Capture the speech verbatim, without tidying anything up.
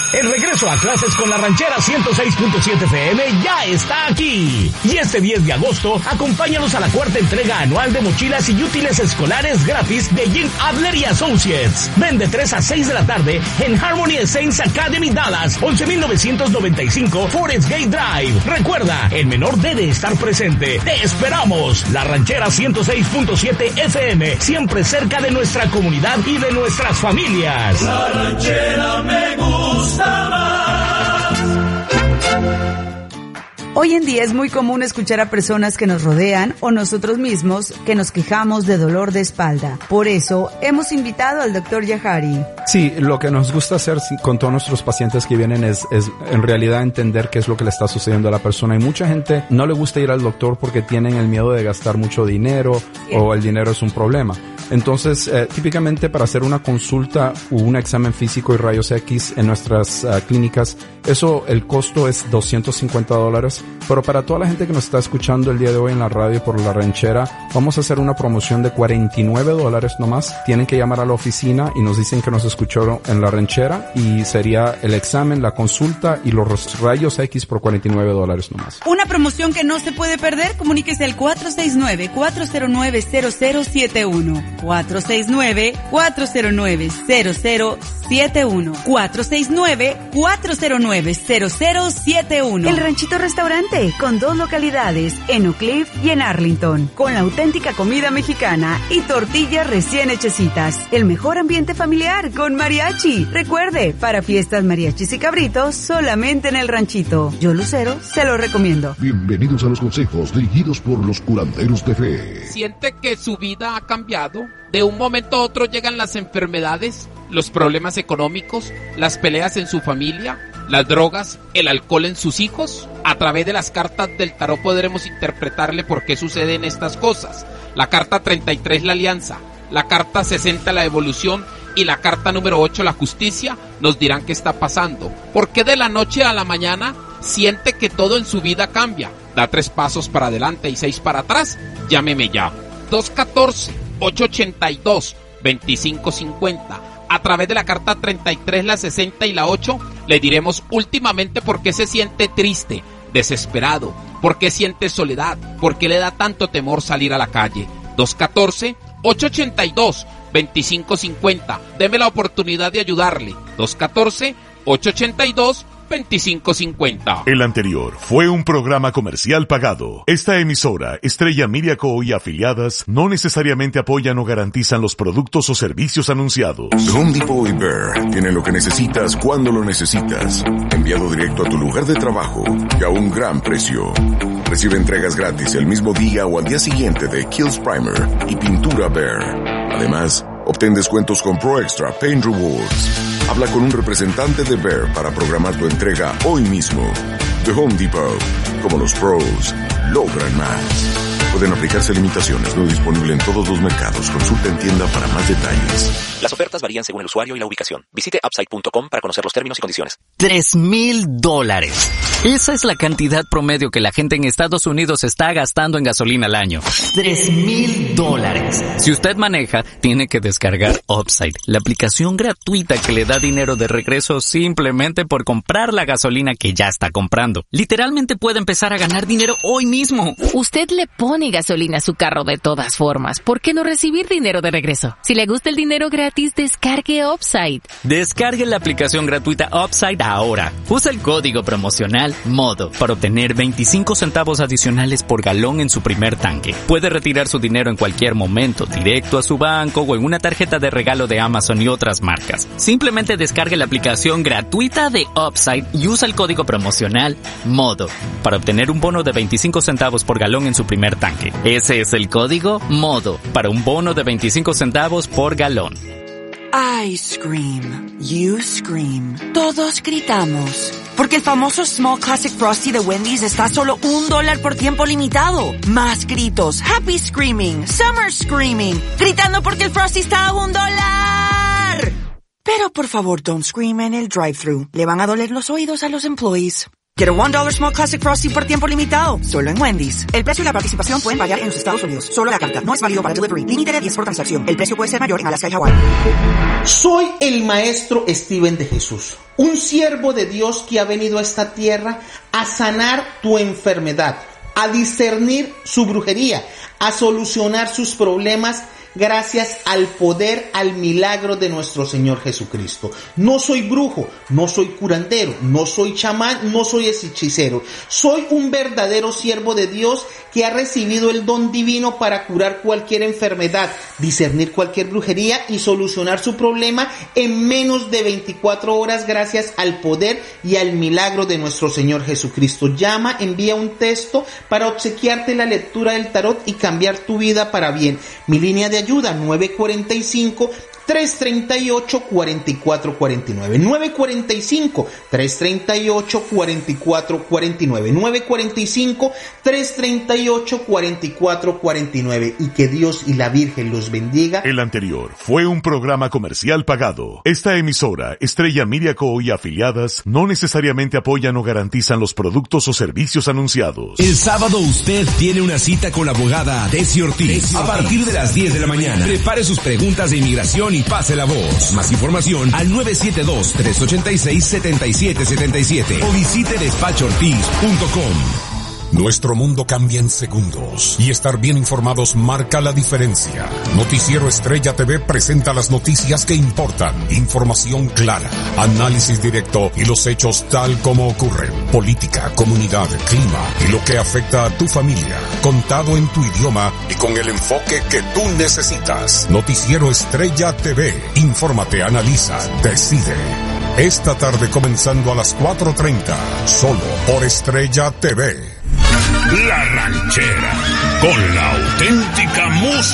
El regreso a clases con la ranchera ciento seis punto siete F M ya está aquí. Y este diez de agosto, acompáñanos a la cuarta entrega anual de mochilas y útiles escolares gratis de Jim Adler y Associates. Ven de tres a seis de la tarde en Harmony Saints Academy Dallas, once mil novecientos noventa y cinco Forest Gate Drive. Recuerda, el menor debe estar presente. Te esperamos. La ranchera ciento seis punto siete F M, siempre cerca de nuestra comunidad y de nuestras familias. La ranchera me gusta más. Hoy en día es muy común escuchar a personas que nos rodean o nosotros mismos que nos quejamos de dolor de espalda. Por eso hemos invitado al doctor Yahari. Sí, lo que nos gusta hacer con todos nuestros pacientes que vienen es, es en realidad entender qué es lo que le está sucediendo a la persona. Y mucha gente no le gusta ir al doctor porque tienen el miedo de gastar mucho dinero sí. o el dinero es un problema. Entonces, eh, típicamente para hacer una consulta o un examen físico y rayos X en nuestras uh, clínicas, eso, el costo es doscientos cincuenta dólares. Pero para toda la gente que nos está escuchando el día de hoy en la radio por La Ranchera, vamos a hacer una promoción de cuarenta y nueve dólares nomás. Tienen que llamar a la oficina y nos dicen que nos escucharon en La Ranchera y sería el examen, la consulta y los rayos X por cuarenta y nueve dólares nomás. Una promoción que no se puede perder. Comuníquese al cuatro seis nueve, cuatro cero nueve, cero cero siete uno. cuatro seis nueve, cuatro cero nueve, cero cero siete uno. cuatro seis nueve, cuatro cero nueve, cero cero siete uno. El Ranchito Restaurante, con dos localidades, en Oak Cliff y en Arlington, con la auténtica comida mexicana y tortillas recién hechecitas. El mejor ambiente familiar con mariachi. Recuerde, para fiestas, mariachis y cabritos, solamente en el Ranchito. Yo, Lucero, se lo recomiendo. Bienvenidos a los consejos dirigidos por los curanderos de fe. ¿Siente que su vida ha cambiado? De un momento a otro llegan las enfermedades, los problemas económicos, las peleas en su familia, las drogas, el alcohol en sus hijos. A través de las cartas del tarot podremos interpretarle por qué suceden estas cosas. La carta treinta y tres, la alianza, la carta sesenta, la evolución, y la carta número ocho, la justicia, nos dirán qué está pasando. ¿Por qué de la noche a la mañana siente que todo en su vida cambia? Da tres pasos para adelante y seis para atrás. Llámeme ya. dos uno cuatro, ocho ocho dos, dos cinco cinco cero. A través de la carta treinta y tres, la sesenta y la ocho, le diremos últimamente por qué se siente triste, desesperado, por qué siente soledad, por qué le da tanto temor salir a la calle. dos uno cuatro, ocho ocho dos, dos cinco cinco cero. Deme la oportunidad de ayudarle. dos uno cuatro, ocho ocho dos, veinticinco cincuenta. El anterior fue un programa comercial pagado. Esta emisora, Estrella Miriaco y afiliadas, no necesariamente apoyan o garantizan los productos o servicios anunciados. Home Depot y Bear tienen lo que necesitas cuando lo necesitas. Enviado directo a tu lugar de trabajo y a un gran precio. Recibe entregas gratis el mismo día o al día siguiente de Kills Primer y pintura Bear. Además, obtén descuentos con Pro Extra Paint Rewards. Habla con un representante de Bear para programar tu entrega hoy mismo. The Home Depot. Como los pros, logran más. Pueden aplicarse limitaciones, no disponible en todos los mercados. Consulta en tienda para más detalles. Las ofertas varían según el usuario y la ubicación. Visite upside punto com para conocer los términos y condiciones. Tres mil dólares. Esa es la cantidad promedio que la gente en Estados Unidos está gastando en gasolina al año. Tres mil dólares. Si usted maneja, tiene que descargar Upside, la aplicación gratuita que le da dinero de regreso simplemente por comprar la gasolina que ya está comprando. Literalmente puede empezar a ganar dinero hoy mismo. Usted le pone gasolina a su carro de todas formas. ¿Por qué no recibir dinero de regreso? Si le gusta el dinero gratis, descargue Upside. Descargue la aplicación gratuita Upside ahora. Usa el código promocional MODO para obtener veinticinco centavos adicionales por galón en su primer tanque. Puede retirar su dinero en cualquier momento, directo a su banco o en una tarjeta de regalo de Amazon y otras marcas. Simplemente descargue la aplicación gratuita de Upside y usa el código promocional MODO para obtener un bono de veinticinco centavos por galón en su primer tanque. Ese es el código MODO para un bono de veinticinco centavos por galón. I scream, you scream, todos gritamos. Porque el famoso Small Classic Frosty de Wendy's está a solo un dólar por tiempo limitado. Más gritos, happy screaming, summer screaming, gritando porque el Frosty está a un dólar. Pero por favor, don't scream en el drive-thru. Le van a doler los oídos a los employees. Get a one dollar Small Classic Frosty por tiempo limitado, solo en Wendy's. El precio y la participación pueden variar en los Estados Unidos. Solo la carta. No es válido para delivery. Límite de diez por transacción. El precio puede ser mayor en Alaska y Hawái. Soy el maestro Steven de Jesús, un siervo de Dios que ha venido a esta tierra a sanar tu enfermedad, a discernir su brujería, a solucionar sus problemas gracias al poder, al milagro de nuestro Señor Jesucristo. No soy brujo, no soy curandero, no soy chamán, no soy hechicero. Soy un verdadero siervo de Dios que ha recibido el don divino para curar cualquier enfermedad, discernir cualquier brujería y solucionar su problema en menos de veinticuatro horas gracias al poder y al milagro de nuestro Señor Jesucristo. Llama, envía un texto para obsequiarte la lectura del tarot y cambiar tu vida para bien. Mi línea de ayuda nueve cuatro cinco, tres tres ocho, cuatro cuatro cuatro nueve, nueve cuatro cinco, tres tres ocho, cuatro cuatro cuatro nueve, nueve cuatro cinco, tres tres ocho, cuatro cuatro cuatro nueve, y que Dios y la Virgen los bendiga. El anterior fue un programa comercial pagado. Esta emisora, Estrella Media Co. y afiliadas, no necesariamente apoyan o garantizan los productos o servicios anunciados. El sábado usted tiene una cita con la abogada Desi Ortiz a partir de las diez de la mañana. Prepare sus preguntas de inmigración y pase la voz. Más información al nueve siete dos, tres ocho seis, siete siete siete siete o visite despacho ortiz punto com. Nuestro mundo cambia en segundos y estar bien informados marca la diferencia. Noticiero Estrella T V presenta las noticias que importan, información clara, análisis directo y los hechos tal como ocurren. Política, comunidad, clima y lo que afecta a tu familia, contado en tu idioma y con el enfoque que tú necesitas. Noticiero Estrella T V, infórmate, analiza, decide. Esta tarde comenzando a las cuatro treinta, solo por Estrella T V. La Ranchera, con la auténtica música.